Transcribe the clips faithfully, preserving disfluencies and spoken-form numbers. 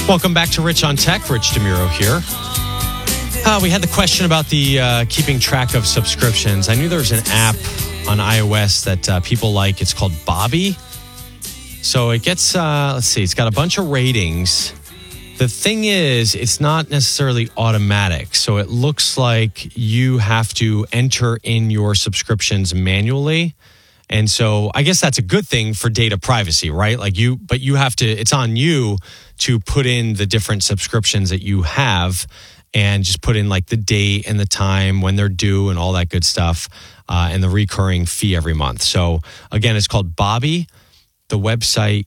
Welcome back to Rich on Tech. Rich DeMuro here. Uh, we had the question about the uh, keeping track of subscriptions. I knew there was an app on iOS that uh, people like. It's called Bobby. So it gets, uh, let's see, it's got a bunch of ratings. The thing is, it's not necessarily automatic. So it looks like you have to enter in your subscriptions manually. And so I guess that's a good thing for data privacy, right? Like you, but you have to, it's on you to put in the different subscriptions that you have and just put in like the date and the time when they're due and all that good stuff, uh, and the recurring fee every month. So again, it's called Bobby. The website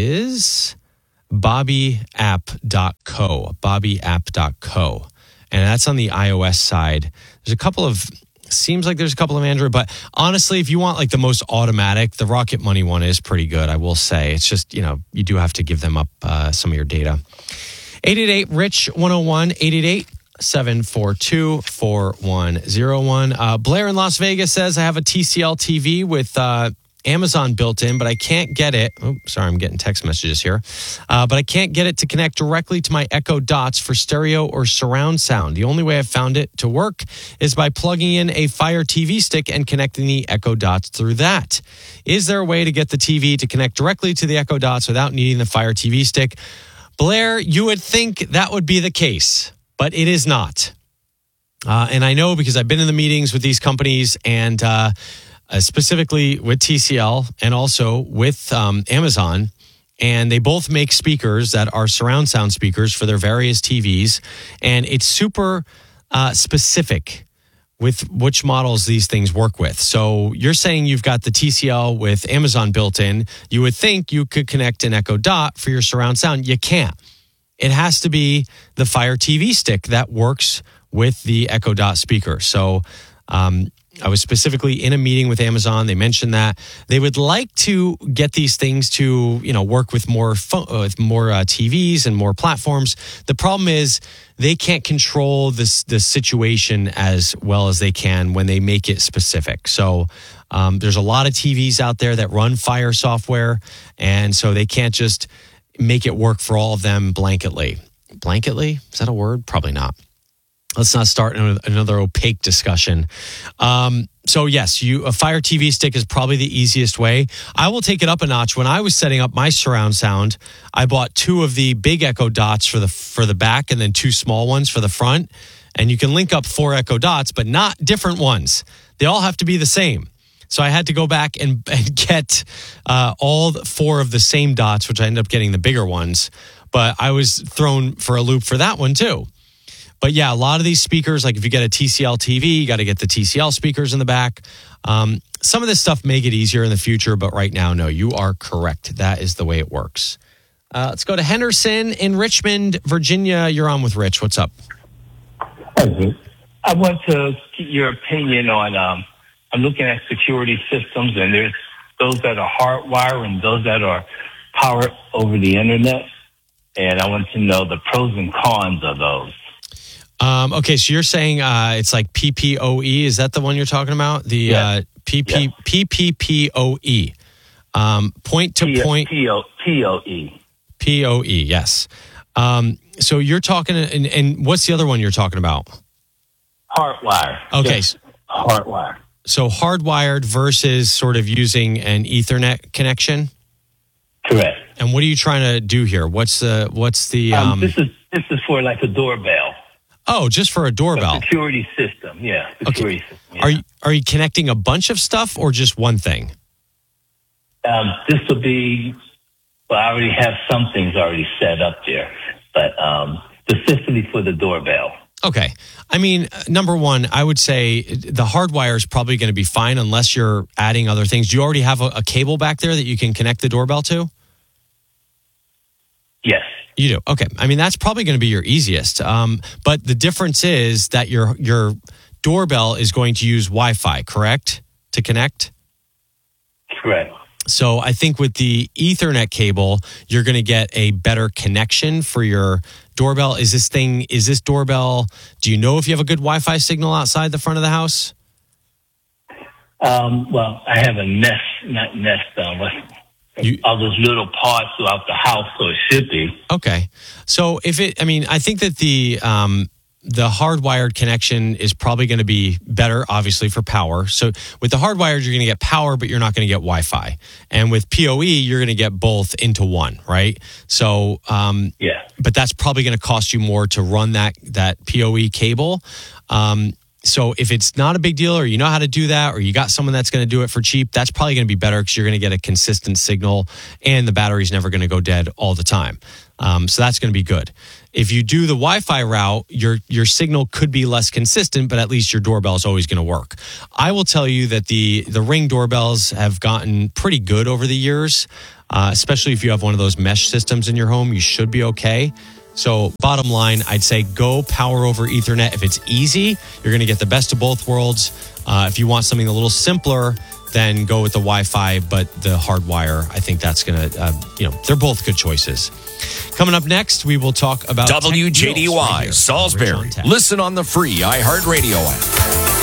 is bobby app dot co, bobby app dot co. And that's on the iOS side. There's a couple of, seems like there's a couple of Android, but honestly, if you want like the most automatic, the Rocket Money one is pretty good, I will say. It's just, you know, you do have to give them up uh, some of your data. eight eight eight, rich one oh one, eight eight eight, seven four two, four one oh one. Uh, Blair in Las Vegas says, I have a T C L T V with uh, Amazon built in, but I can't get it. Oh, sorry, I'm getting text messages here. Uh, but I can't get it to connect directly to my Echo Dots for stereo or surround sound. The only way I've found it to work is by plugging in a Fire T V stick and connecting the Echo Dots through that. Is there a way to get the T V to connect directly to the Echo Dots without needing the Fire T V stick? Blair, you would think that would be the case, but it is not. Uh, and I know because I've been in the meetings with these companies and uh, uh, specifically with T C L and also with um, Amazon. And they both make speakers that are surround sound speakers for their various T Vs. And it's super uh, specific with which models these things work with. So you're saying you've got the T C L with Amazon built in. You would think you could connect an Echo Dot for your surround sound. You can't. It has to be the Fire T V stick that works with the Echo Dot speaker. So um, I was specifically in a meeting with Amazon. They mentioned that they would like to get these things to, you know, work with more phone, with more uh, T Vs and more platforms. The problem is they can't control this the situation as well as they can when they make it specific. So um, there's a lot of T Vs out there that run Fire software, and so they can't just make it work for all of them blanketly. Blanketly? Is that a word? Probably not. Let's not start another opaque discussion. Um, so yes, you a Fire T V stick is probably the easiest way. I will take it up a notch. When I was setting up my surround sound, I bought two of the big Echo Dots for the for the back and then two small ones for the front. And you can link up four Echo Dots, but not different ones. They all have to be the same. So I had to go back and, and get uh, all four of the same dots, which I ended up getting the bigger ones. But I was thrown for a loop for that one too. But yeah, a lot of these speakers, like if you get a T C L T V, you got to get the T C L speakers in the back. Um, some of this stuff may get easier in the future, but right now, no, you are correct. That is the way it works. Uh, let's go to Henderson in Richmond, Virginia. You're on with Rich. What's up? I want to get your opinion on, um, I'm looking at security systems, and there's those that are hardwired and those that are powered over the internet. And I want to know the pros and cons of those. Um, okay, so you're saying uh, it's like P P O E. Is that the one you're talking about? The yes. uh, P P, yes. P P P O E. Um, point to P- point. P O E. P O E, yes. Um, so you're talking, and, and what's the other one you're talking about? Hardwire. Okay. Yes. Hardwire. So hardwired versus sort of using an Ethernet connection? Correct. And what are you trying to do here? What's the, what's the... Um, um, this is this is for like a doorbell. Oh, just for a doorbell. A security system, yeah. Security okay. system, yeah. Are you are you connecting a bunch of stuff or just one thing? Um, this will be, well, I already have some things already set up there, but um, specifically for the doorbell. Okay. I mean, number one, I would say the hardwire is probably going to be fine unless you're adding other things. Do you already have a, a cable back there that you can connect the doorbell to? Yes. You do. Okay. I mean, that's probably going to be your easiest. Um, but the difference is that your your doorbell is going to use Wi-Fi, correct? To connect? Correct. So I think with the Ethernet cable, you're going to get a better connection for your doorbell. Is this thing, is this doorbell, do you know if you have a good Wi-Fi signal outside the front of the house? Um, well, I have a Nest, not Nest, uh, what's You, all those little parts throughout the house, so it should be. Okay. So if it, I mean, I think that the um, the hardwired connection is probably going to be better, obviously, for power. So with the hardwired, you're going to get power, but you're not going to get Wi-Fi. And with P O E, you're going to get both into one, right? So, um, yeah. But that's probably going to cost you more to run that that P O E cable. Um, So if it's not a big deal, or you know how to do that, or you got someone that's going to do it for cheap, that's probably going to be better because you're going to get a consistent signal and the battery's never going to go dead all the time. Um, so that's going to be good. If you do the Wi-Fi route, your your signal could be less consistent, but at least your doorbell is always going to work. I will tell you that the the Ring doorbells have gotten pretty good over the years, uh, especially if you have one of those mesh systems in your home. You should be okay. So bottom line, I'd say go power over Ethernet. If it's easy, you're going to get the best of both worlds. Uh, if you want something a little simpler, then go with the Wi-Fi, but the hardwire, I think that's going to, uh, you know, they're both good choices. Coming up next, we will talk about W J D Y right Salisbury. Listen on the free iHeartRadio app.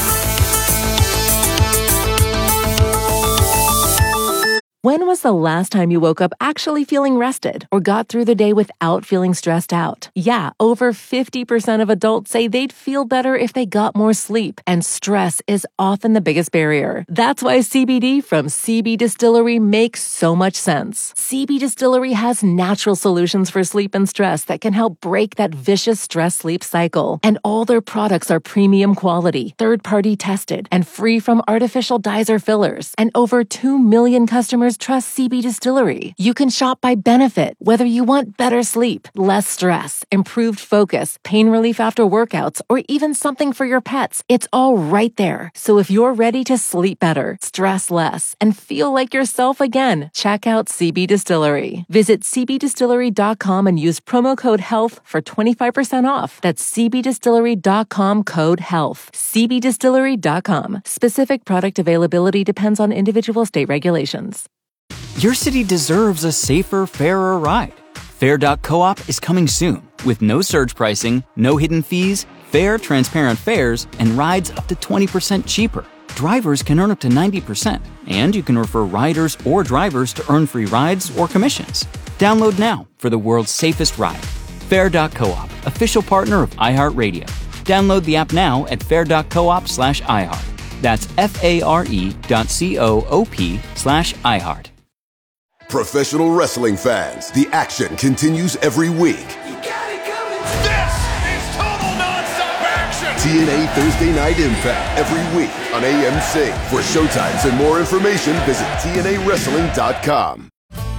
When was the last time you woke up actually feeling rested or got through the day without feeling stressed out? Yeah, over fifty percent of adults say they'd feel better if they got more sleep, and stress is often the biggest barrier. That's why C B D from C B Distillery makes so much sense. C B Distillery has natural solutions for sleep and stress that can help break that vicious stress-sleep cycle. And all their products are premium quality, third-party tested, and free from artificial dyes or fillers. And over two million customers trust C B Distillery. You can shop by benefit, whether you want better sleep, less stress, improved focus, pain relief after workouts, or even something for your pets. It's all right there. So if you're ready to sleep better, stress less, and feel like yourself again, check out C B Distillery. Visit c b distillery dot com and use promo code HEALTH for twenty-five percent off. That's c b distillery dot com code HEALTH. c b distillery dot com. Specific product availability depends on individual state regulations. Your city deserves a safer, fairer ride. Fair dot coop is coming soon with no surge pricing, no hidden fees, fair, transparent fares, and rides up to twenty percent cheaper. Drivers can earn up to ninety percent, and you can refer riders or drivers to earn free rides or commissions. Download now for the world's safest ride. Fair dot coop, official partner of iHeartRadio. Download the app now at fair dot coop slash iHeart. That's F-A-R-E dot C-O-O-P slash iHeart. Professional wrestling fans, the action continues every week. You got it coming. This is total nonstop action. T N A Thursday Night Impact every week on A M C. For showtimes and more information, visit T N A wrestling dot com.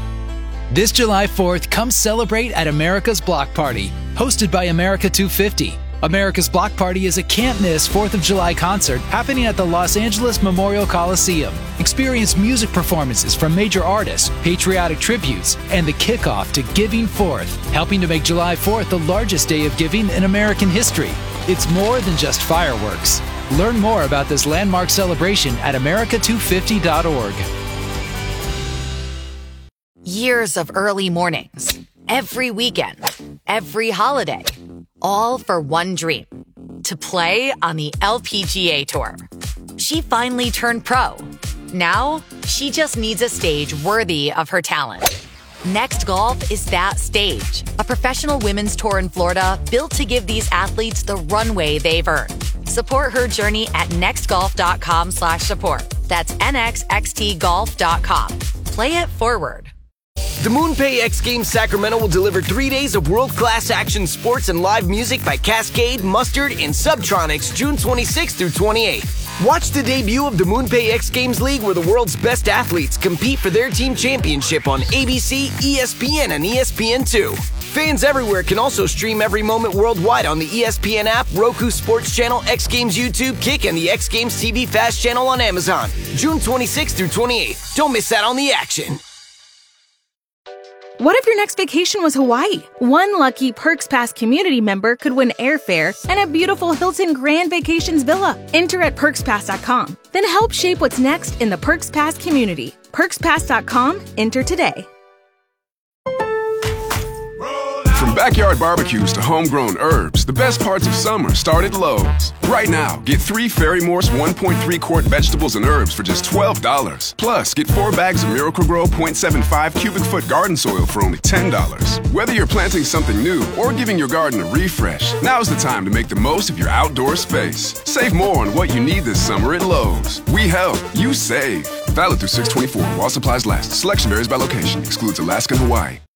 This July fourth, come celebrate at America's Block Party, hosted by America two fifty. America's Block Party is a can't-miss fourth of July concert happening at the Los Angeles Memorial Coliseum. Experience music performances from major artists, patriotic tributes, and the kickoff to Giving Fourth, helping to make July fourth the largest day of giving in American history. It's more than just fireworks. Learn more about this landmark celebration at america two fifty dot org. Years of early mornings, every weekend, every holiday, all for one dream, to play on the L P G A Tour. She finally turned pro. Now, she just needs a stage worthy of her talent. Next Golf is that stage, a professional women's tour in Florida built to give these athletes the runway they've earned. Support her journey at nextgolf.com slash support. That's N X X T golf dot com. Play it forward. The MoonPay X Games Sacramento will deliver three days of world-class action sports and live music by Cascade, Mustard, and Subtronics June twenty-sixth through twenty-eighth. Watch the debut of the MoonPay X Games League, where the world's best athletes compete for their team championship on A B C, E S P N, and E S P N two. Fans everywhere can also stream every moment worldwide on the E S P N app, Roku Sports Channel, X Games YouTube, Kick, and the X Games T V Fast Channel on Amazon. June twenty-sixth through twenty-eighth. Don't miss out on the action. What if your next vacation was Hawaii? One lucky Perks Pass community member could win airfare and a beautiful Hilton Grand Vacations villa. Enter at perks pass dot com. Then help shape what's next in the Perks Pass community. perks pass dot com. Enter today. From From backyard barbecues to homegrown herbs, the best parts of summer start at Lowe's. Right now, get three Fairy Morse one point three quart vegetables and herbs for just twelve dollars. Plus, get four bags of Miracle-Gro point seven five cubic foot garden soil for only ten dollars. Whether you're planting something new or giving your garden a refresh, now's the time to make the most of your outdoor space. Save more on what you need this summer at Lowe's. We help, you save. Valid through six twenty-four while supplies last. Selection varies by location. Excludes Alaska and Hawaii.